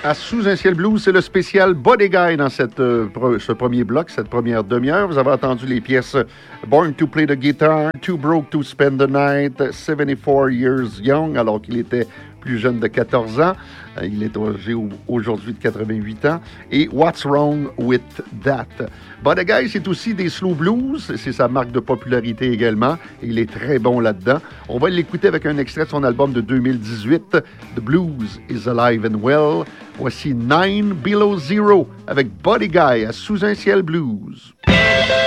À Sous un ciel blues, c'est le spécial Buddy Guy dans ce premier bloc, cette première demi-heure. Vous avez entendu les pièces Born to Play the Guitar, Too Broke to Spend the Night, 74 Years Young, alors qu'il était plus jeune de 14 ans. Il est âgé aujourd'hui de 88 ans. Et What's Wrong with That? Buddy Guy, c'est aussi des slow blues. C'est sa marque de popularité également. Et il est très bon là-dedans. On va l'écouter avec un extrait de son album de 2018, The Blues is Alive and Well. Voici 9 Below Zero avec Buddy Guy à Sous un ciel blues.